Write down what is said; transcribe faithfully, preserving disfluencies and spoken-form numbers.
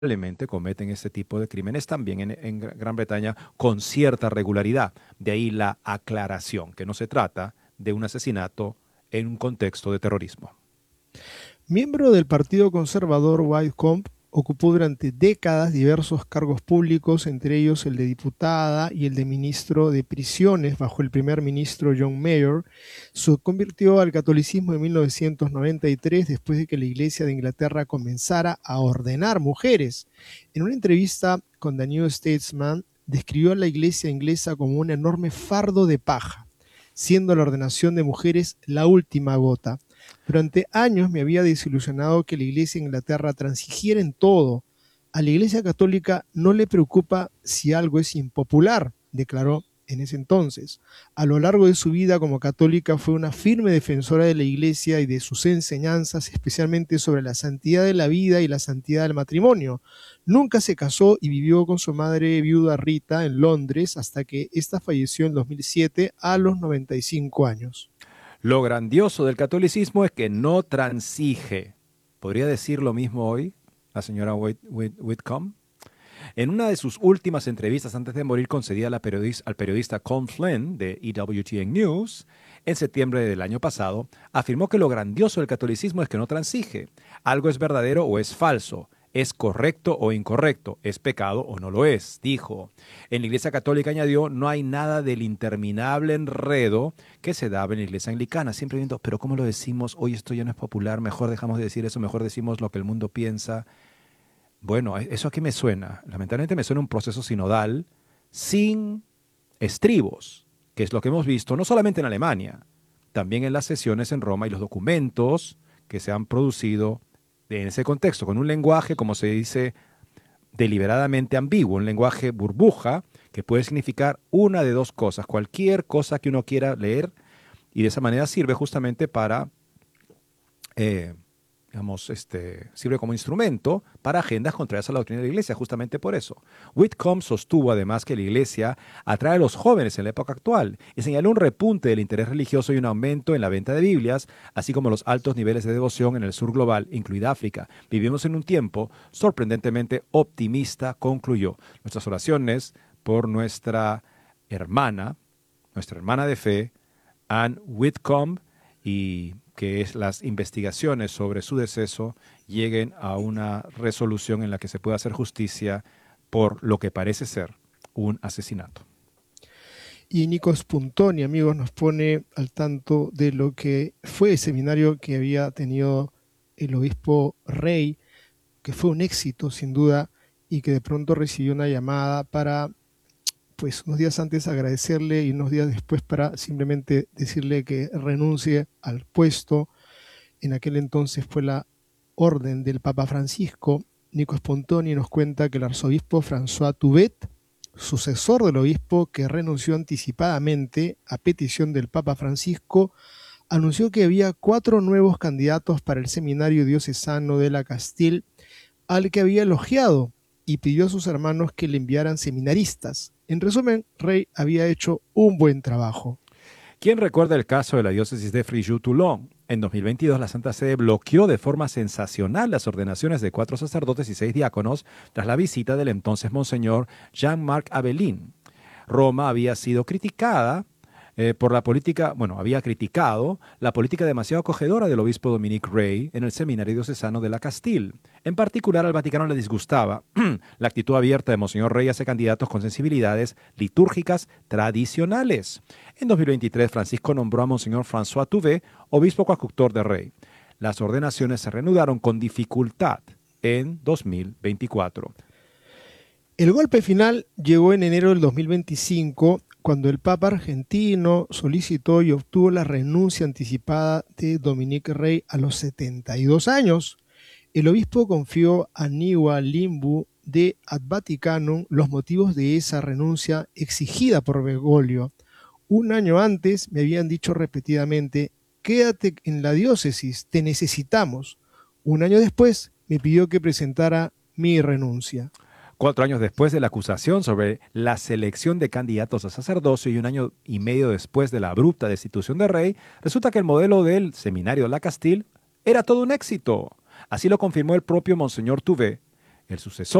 lamentablemente cometen este tipo de crímenes también en, en Gran Bretaña con cierta regularidad. De ahí la aclaración, que no se trata de un asesinato en un contexto de terrorismo. Miembro del Partido Conservador, Whitcomb ocupó durante décadas diversos cargos públicos, entre ellos el de diputada y el de ministro de prisiones bajo el primer ministro John Major. Se convirtió al catolicismo en mil novecientos noventa y tres después de que la Iglesia de Inglaterra comenzara a ordenar mujeres. En una entrevista con The New Statesman, describió a la Iglesia inglesa como un enorme fardo de paja, siendo la ordenación de mujeres la última gota. Durante años me había desilusionado que la Iglesia de Inglaterra transigiera en todo. A la Iglesia Católica no le preocupa si algo es impopular, declaró en ese entonces. A lo largo de su vida como católica fue una firme defensora de la Iglesia y de sus enseñanzas, especialmente sobre la santidad de la vida y la santidad del matrimonio. Nunca se casó y vivió con su madre viuda Rita en Londres hasta que ésta falleció en dos mil siete a los noventa y cinco años. Lo grandioso del catolicismo es que no transige. ¿Podría decir lo mismo hoy la señora Whit Whit Whitcomb? En una de sus últimas entrevistas antes de morir concedida a la periodista, al periodista Colm Flynn de E W T N News, en septiembre del año pasado, afirmó que lo grandioso del catolicismo es que no transige. Algo es verdadero o es falso. Es correcto o incorrecto, es pecado o no lo es, dijo. En la Iglesia Católica, añadió, no hay nada del interminable enredo que se daba en la Iglesia Anglicana. Siempre viendo, pero ¿cómo lo decimos? Hoy esto ya no es popular, mejor dejamos de decir eso, mejor decimos lo que el mundo piensa. Bueno, ¿eso a qué me suena? Lamentablemente me suena un proceso sinodal sin estribos, que es lo que hemos visto no solamente en Alemania, también en las sesiones en Roma y los documentos que se han producido en ese contexto, con un lenguaje, como se dice, deliberadamente ambiguo, un lenguaje burbuja, que puede significar una de dos cosas, cualquier cosa que uno quiera leer, y de esa manera sirve justamente para, eh, digamos, este, sirve como instrumento para agendas contrarias a la doctrina de la Iglesia, justamente por eso. Whitcomb sostuvo además que la Iglesia atrae a los jóvenes en la época actual y señaló un repunte del interés religioso y un aumento en la venta de Biblias, así como los altos niveles de devoción en el sur global, incluida África. Vivimos en un tiempo sorprendentemente optimista, concluyó. Nuestras oraciones por nuestra hermana, nuestra hermana de fe, Anne Whitcomb, y que es las investigaciones sobre su deceso lleguen a una resolución en la que se pueda hacer justicia por lo que parece ser un asesinato. Y Nico Spuntoni, amigos, nos pone al tanto de lo que fue el seminario que había tenido el obispo Rey, que fue un éxito sin duda, y que de pronto recibió una llamada para, pues unos días antes agradecerle y unos días después para simplemente decirle que renuncie al puesto. En aquel entonces fue la orden del Papa Francisco. Nico Spuntoni nos cuenta que el arzobispo François Touvet, sucesor del obispo que renunció anticipadamente a petición del Papa Francisco, anunció que había cuatro nuevos candidatos para el seminario diocesano de la Castile, al que había elogiado, y pidió a sus hermanos que le enviaran seminaristas. En resumen, Rey había hecho un buen trabajo. ¿Quién recuerda el caso de la diócesis de Fréjus-Toulon? En dos mil veintidós, la Santa Sede bloqueó de forma sensacional las ordenaciones de cuatro sacerdotes y seis diáconos tras la visita del entonces Monseñor Jean-Marc Abelin. Roma había sido criticada eh, por la política, bueno, había criticado la política demasiado acogedora del obispo Dominique Rey en el seminario diocesano de la Castile. En particular, al Vaticano le disgustaba la actitud abierta de Monseñor Rey hacia candidatos con sensibilidades litúrgicas tradicionales. En dos mil veintitrés, Francisco nombró a Monseñor François Touvet obispo coadjutor de Rey. Las ordenaciones se reanudaron con dificultad en dos mil veinticuatro. El golpe final llegó en enero del dos mil veinticinco, cuando el Papa argentino solicitó y obtuvo la renuncia anticipada de Dominique Rey a los setenta y dos años. El obispo confió a Niwa Limbu de Ad Vaticanum los motivos de esa renuncia exigida por Bergoglio. Un año antes me habían dicho repetidamente: quédate en la diócesis, te necesitamos. Un año después me pidió que presentara mi renuncia. Cuatro años después de la acusación sobre la selección de candidatos a sacerdocio y un año y medio después de la abrupta destitución de Rey, resulta que el modelo del seminario de la Castile era todo un éxito. Así lo confirmó el propio Monseñor Touvet el sucesor